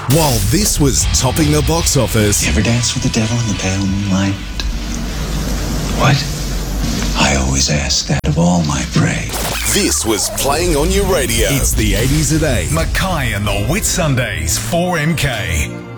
While this was topping the box office... You ever dance with the devil in the pale moonlight? What? I always ask that of all my prey. This was playing on your radio. It's the 80s at 8. Mackay and the Whitsundays, 4MK.